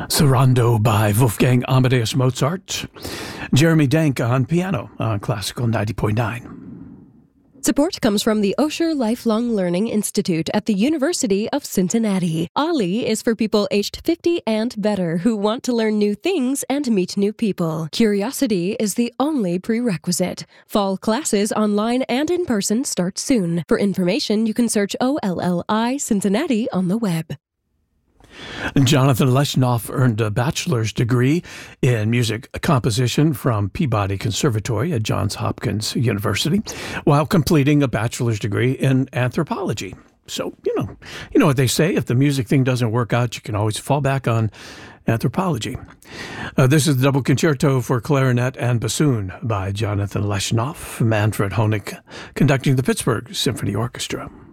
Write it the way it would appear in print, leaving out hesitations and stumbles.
Sarando by Wolfgang Amadeus Mozart. Jeremy Dank on piano on Classical 90.9. Support comes from the Osher Lifelong Learning Institute at the University of Cincinnati. OLLI is for people aged 50 and better who want to learn new things and meet new people. Curiosity is the only prerequisite. Fall classes online and in person start soon. For information, you can search OLLI Cincinnati on the web. Jonathan Leshnoff earned a bachelor's degree in music composition from Peabody Conservatory at Johns Hopkins University, while completing a bachelor's degree in anthropology. So, you know what they say, if the music thing doesn't work out, you can always fall back on anthropology. This is the double concerto for clarinet and bassoon by Jonathan Leshnoff, Manfred Honeck, conducting the Pittsburgh Symphony Orchestra.